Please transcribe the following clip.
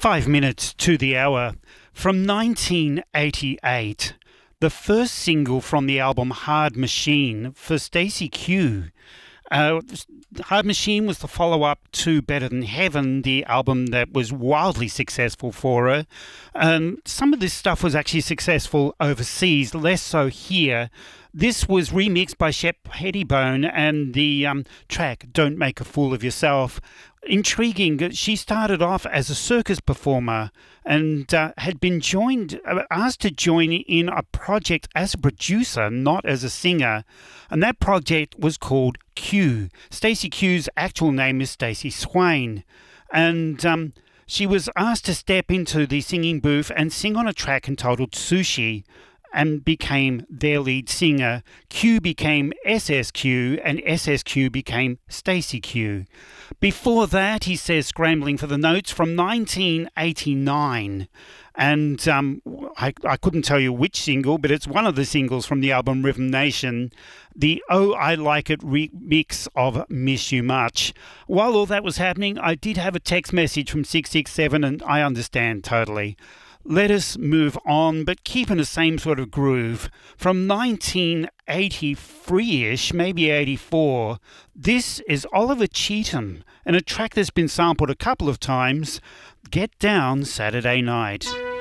5 minutes to the hour. From 1988, the first single from the album Hard Machine for Stacey Q. Hard Machine was the follow-up to Better Than Heaven, the album that was wildly successful for her. Some of this stuff was actually successful overseas, less so here. This was remixed by Shep Pettibone, and the track Don't Make a Fool of Yourself. Intriguing, she started off as a circus performer and had been asked to join in a project as a producer, not as a singer. And that project was called Q. Stacey Q's actual name is Stacey Swain. And she was asked to step into the singing booth and sing on a track entitled Sushi, and became their lead singer. Q became SSQ, and SSQ became Stacey Q. Before that, he says, scrambling for the notes, from 1989. And I couldn't tell you which single, but it's one of the singles from the album Rhythm Nation, the Oh I Like It remix of Miss You Much. While all that was happening, I did have a text message from 667, and I understand totally. Let us move on, but keep in the same sort of groove. From 1983-ish, maybe 84, this is Oliver Cheatham, and a track that's been sampled a couple of times, Get Down Saturday Night.